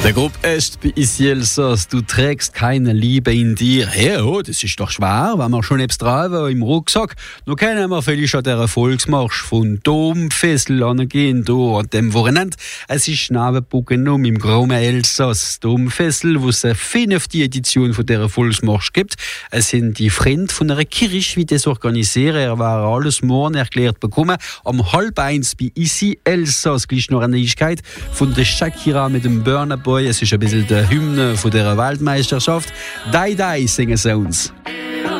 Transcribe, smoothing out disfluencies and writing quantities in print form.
Der Gruppe ist bei Isielsos, du trägst keine Liebe in dir. Ja, das ist doch schwer, wenn man schon etwas tragen im Rucksack. Nun kennen wir vielleicht schon den Erfolgsmarsch von Domfessel angehen, hier an dem Wochenende. Es ist Nebenbucken im Großen Elsass. Domfessel, wo es eine 5. Edition von der Erfolgsmarsch gibt. Es sind die Freunde von einer Kirche, wie das organisieren. Er war alles morgen erklärt bekommen. Am 12:30 bei Isi Elsass gleich noch eine Neuigkeit von der Shakira mit dem Burna Boy. Es ist ein bisschen der Hymne von der Weltmeisterschaft. Die singen sie uns.